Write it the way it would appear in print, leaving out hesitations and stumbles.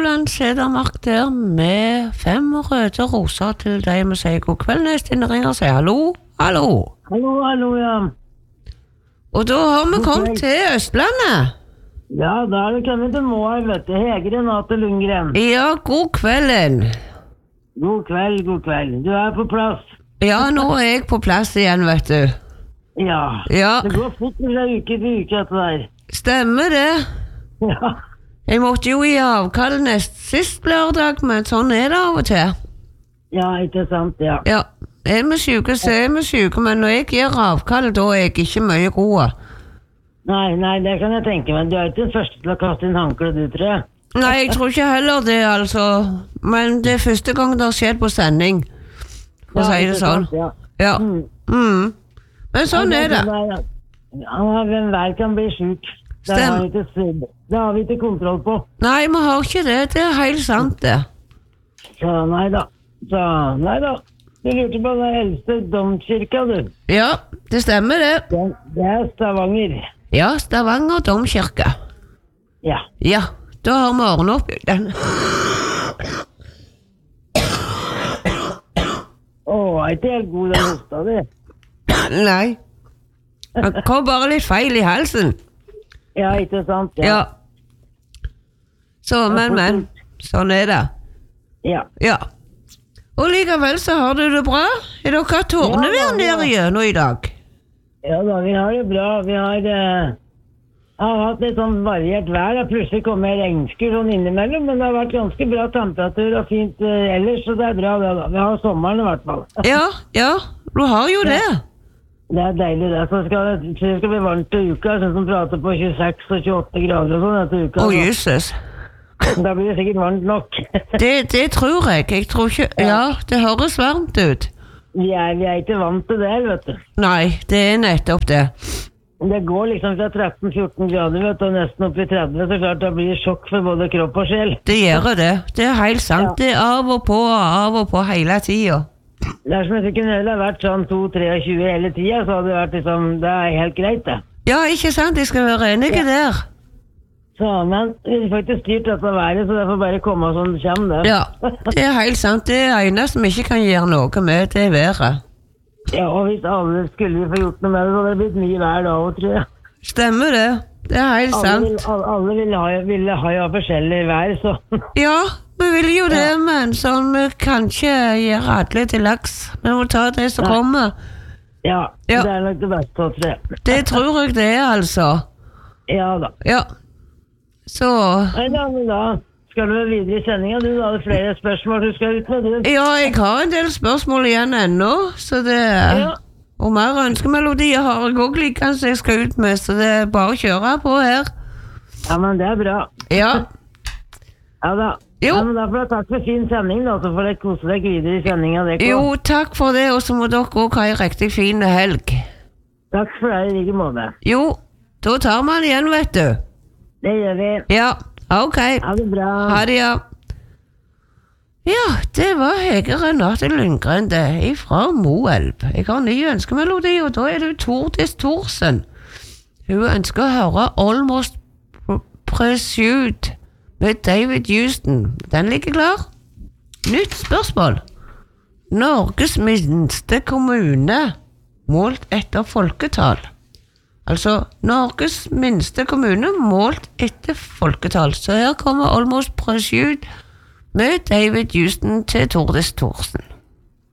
Skavlan, Sedermark der med 5 røde roser til deg med seg god kveld. Neste ringer og sier hallo, hallo. Hallo, ja. Og da har vi kommet til Østlandet. Ja, da har vi kommet til Moar, vet du. Hege Renate Lundgren. Ja, god kvelden. God kveld. Du er på plass. Ja, nå er jeg på plass igjen, vet du. Ja. Ja. Det går fort fra uke til uke etter der. Stemmer det. Ja. Jeg måtte jo gi avkall sist lørdag, men sånn er det av og til. Ja, ikke sant, ja. Ja, er vi syke, så er vi syke, men når jeg gir avkall, da er jeg ikke mye god. Nei, det kan jeg tenke meg. Du er ikke den første til å kaste inn hankle, du, tror jeg. Nei, jeg tror ikke heller det, altså. Men det er første gang det har skjedd på sending, for å si det sånn. Ja. Ja. Men sånn er det. Hvem hver kan bli syk. Det har vi ikke kontroll på. Nei, vi har ikke det. Det er helt sant, det. Så nei da. Du lurte på den eldste domkirka, du. Ja, det stemmer det. Det er Stavanger. Ja, Stavanger domkirke. Ja. Ja, da har vi ordnet opp den. Er ikke helt god den hosta di? Nei. Det kom bare litt feil i halsen. Ja, ikke sant? Ja. Så, men. Sånn er det. Ja. Og likevel så har du det bra. Er dere hatt tornevær nede igjennom i dag? Ja da, vi har det bra. Vi har hatt litt sånn variert vær. Det plutselig kommer regnskur sånn innimellom, men det har vært ganske bra temperatur og fint ellers, så det er bra det da. Vi har sommeren i hvert fall. Ja, du har jo det. Det er deilig det. Så skal det bli varmt til uka, sånn som prater på 26 og 28 grader og sånn etter uka. Jesus. Da blir det sikkert varmt nok. det tror jeg. Jeg tror ikke... Ja, det høres varmt ut. Vi er ikke vant til det, vet du. Nei, det er nettopp det. Det går liksom fra 13-14 grader, vet du, og nesten opp i 30, så klart det blir sjokk for både kropp og sjel. Det gjør det. Det er helt sant. Det er av og på hele tiden. Dersom jeg kunne heller vært sånn 2-23 hele tiden, så hadde det vært liksom, det er helt greit det. Ja, ikke sant, jeg skal være enige der. Så, men vi får ikke styrt dette været, så det får bare komme sånn det kommer det. Ja, det er helt sant. Det eneste vi ikke kan gjøre noe med, det er været. Ja, og hvis alle skulle få gjort noe med det, så hadde det blitt mye vær da også, tror jeg. Stemmer det. Det er helt sant. Alle ville ha forskjellig vær, så. Ja, vi vil jo det, men sånn vi kan ikke gjøre alle til laks. Vi må ta det som kommer. Ja, det er nok det beste, tror jeg. Det tror jeg det er, altså. Ja da. Ja. Så... Nei da, skal du videre i sendingen? Du hadde flere spørsmål du skal ut med, du. Ja, jeg har en del spørsmål igjen ennå, så det... Og mer ønskemelodier har jeg også liggende som jeg skal ut med, så det er bare å kjøre på her. Ja, men det er bra. Ja. Ja da. Jo. Ja, men da får jeg takk for fin sending da, så får jeg kose deg videre i sendingen. Jo, takk for det, og så må dere også ha en riktig fin helg. Takk for det, i like måte. Jo, da tar man igjen, vet du. Det gjør vi. Ja, ok. Ha det bra. Ha det, ja. Ja, det var Hege Renate Lundgren, det, ifra Moelv. Jeg har ny ønskemelodi, og da er det Tordis Thorsen. Hun ønsker å høre Almost Pursued med David Houston. Den ligger klar. Nytt spørsmål. Norges minste kommune målt etter folketall. Altså, Norges minste kommune målt etter folketall. Så her kommer Almost Pursued med David Houston til Tordis Thorsen.